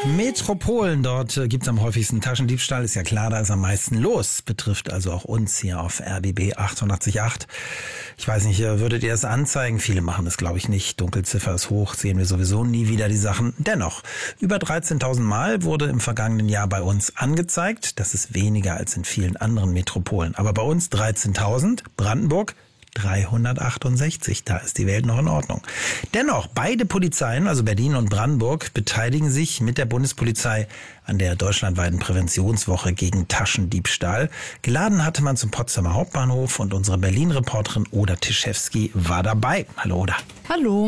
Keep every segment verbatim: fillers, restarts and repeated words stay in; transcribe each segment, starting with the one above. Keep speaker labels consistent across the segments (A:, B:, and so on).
A: Metropolen, dort äh, gibt es am häufigsten Taschendiebstahl. Ist ja klar, da ist am meisten los. Betrifft also auch uns hier auf R B B achtundachtzig Komma acht. Ich weiß nicht, würdet ihr es anzeigen? Viele machen das, glaube ich, nicht. Dunkelziffer ist hoch, sehen wir sowieso nie wieder die Sachen. Dennoch, über dreizehntausend Mal wurde im vergangenen Jahr bei uns angezeigt. Das ist weniger als in vielen anderen Metropolen. Aber bei uns dreizehntausend, Brandenburg dreihundertachtundsechzig, da ist die Welt noch in Ordnung. Dennoch, beide Polizeien, also Berlin und Brandenburg, beteiligen sich mit der Bundespolizei an der deutschlandweiten Präventionswoche gegen Taschendiebstahl. Geladen hatte man zum Potsdamer Hauptbahnhof und unsere Berlin-Reporterin Oda Tischewski war dabei. Hallo Oda.
B: Hallo.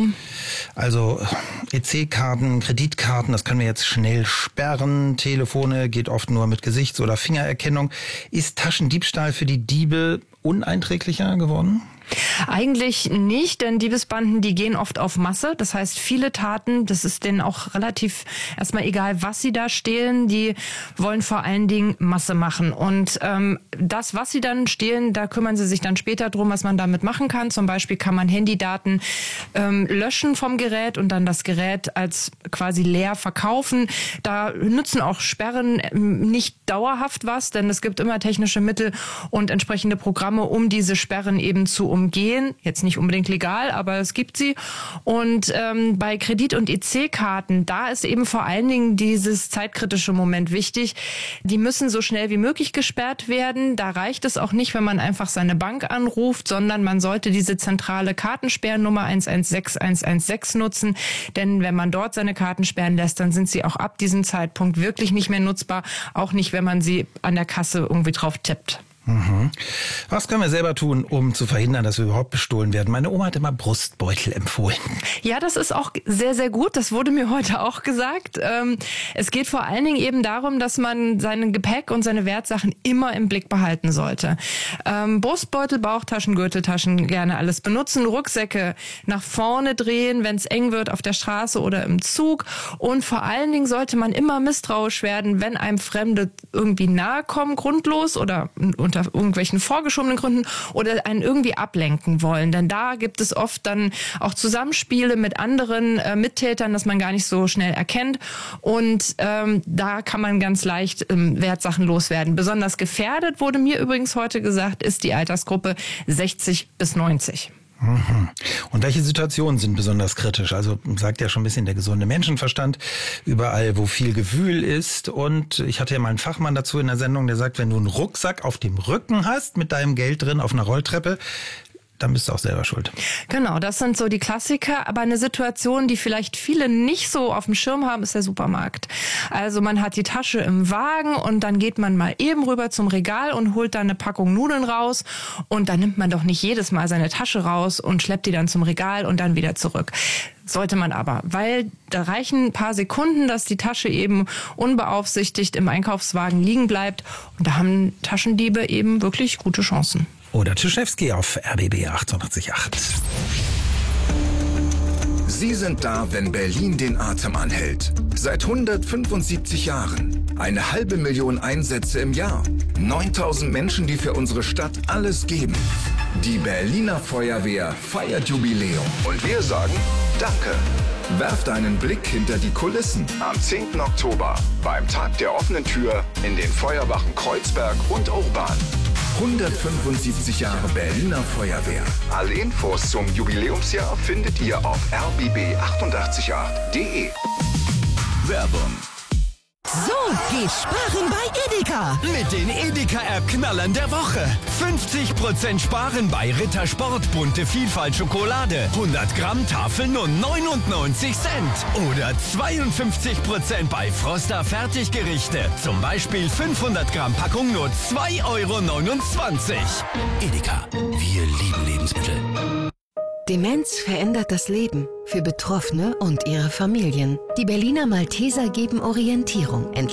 A: Also E C-Karten, Kreditkarten, das können wir jetzt schnell sperren. Telefone geht oft nur mit Gesichts- oder Fingererkennung. Ist Taschendiebstahl für die Diebe uneinträglicher geworden?
B: Eigentlich nicht, denn Diebesbanden, die gehen oft auf Masse. Das heißt, viele Taten, das ist denen auch relativ erstmal egal, was sie da stehlen, die wollen vor allen Dingen Masse machen. Und ähm, das, was sie dann stehlen, da kümmern sie sich dann später drum, was man damit machen kann. Zum Beispiel kann man Handydaten ähm, löschen vom Gerät und dann das Gerät als quasi leer verkaufen. Da nützen auch Sperren nicht dauerhaft was, denn es gibt immer technische Mittel und entsprechende Programme, um diese Sperren eben zu umgehen. Jetzt nicht unbedingt legal, aber es gibt sie. Und ähm, bei Kredit- und E C-Karten, da ist eben vor allen Dingen dieses zeitkritische Moment wichtig. Die müssen so schnell wie möglich gesperrt werden. Da reicht es auch nicht, wenn man einfach seine Bank anruft, sondern man sollte diese zentrale Kartensperrnummer eins eins sechs eins eins sechs nutzen. Denn wenn man dort seine Karten sperren lässt, dann sind sie auch ab diesem Zeitpunkt wirklich nicht mehr nutzbar. Auch nicht, wenn man sie an der Kasse irgendwie drauf tippt.
A: Mhm. Was können wir selber tun, um zu verhindern, dass wir überhaupt bestohlen werden? Meine Oma hat immer Brustbeutel empfohlen.
B: Ja, das ist auch sehr, sehr gut. Das wurde mir heute auch gesagt. Ähm, es geht vor allen Dingen eben darum, dass man sein Gepäck und seine Wertsachen immer im Blick behalten sollte. Ähm, Brustbeutel, Bauchtaschen, Gürteltaschen gerne alles benutzen. Rucksäcke nach vorne drehen, wenn es eng wird auf der Straße oder im Zug. Und vor allen Dingen sollte man immer misstrauisch werden, wenn einem Fremde irgendwie nahe kommen, grundlos oder unter irgendwelchen vorgeschobenen Gründen oder einen irgendwie ablenken wollen. Denn da gibt es oft dann auch Zusammenspiele mit anderen äh, Mittätern, das man gar nicht so schnell erkennt. Und ähm, da kann man ganz leicht ähm, Wertsachen loswerden. Besonders gefährdet, wurde mir übrigens heute gesagt, ist die Altersgruppe sechzig bis neunzig.
A: Mhm. Und welche Situationen sind besonders kritisch? Also sagt ja schon ein bisschen der gesunde Menschenverstand, überall wo viel Gewühl ist. Und ich hatte ja mal einen Fachmann dazu in der Sendung, der sagt, wenn du einen Rucksack auf dem Rücken hast mit deinem Geld drin auf einer Rolltreppe, dann bist du auch selber schuld.
B: Genau, das sind so die Klassiker. Aber eine Situation, die vielleicht viele nicht so auf dem Schirm haben, ist der Supermarkt. Also man hat die Tasche im Wagen und dann geht man mal eben rüber zum Regal und holt da eine Packung Nudeln raus. Und dann nimmt man doch nicht jedes Mal seine Tasche raus und schleppt die dann zum Regal und dann wieder zurück. Sollte man aber, weil da reichen ein paar Sekunden, dass die Tasche eben unbeaufsichtigt im Einkaufswagen liegen bleibt. Und da haben Taschendiebe eben wirklich gute Chancen.
A: Oda Tischewski auf R B B achtundachtzig Komma acht.
C: Sie sind da, wenn Berlin den Atem anhält. Seit hundertfünfundsiebzig Jahren. Eine halbe Million Einsätze im Jahr. neuntausend Menschen, die für unsere Stadt alles geben. Die Berliner Feuerwehr feiert Jubiläum. Und wir sagen Danke. Werft einen Blick hinter die Kulissen. Am zehnten Oktober beim Tag der offenen Tür in den Feuerwachen Kreuzberg und Urban. hundertfünfundsiebzig Jahre Berliner Feuerwehr. Alle Infos zum Jubiläumsjahr findet ihr auf r b b achtundachtzig Komma acht punkt de. Werbung.
D: So geht sparen bei Edeka.
E: Mit den Edeka-App-Knallern der Woche. fünfzig Prozent sparen bei Rittersport bunte Vielfalt Schokolade. hundert Gramm Tafel nur neunundneunzig Cent. Oder zweiundfünfzig Prozent bei Froster Fertiggerichte. Zum Beispiel fünfhundert Gramm Packung nur zwei Euro neunundzwanzig.
F: Edeka, wir lieben Lebensmittel.
D: Demenz verändert das Leben für Betroffene und ihre Familien. Die Berliner Malteser geben Orientierung entlang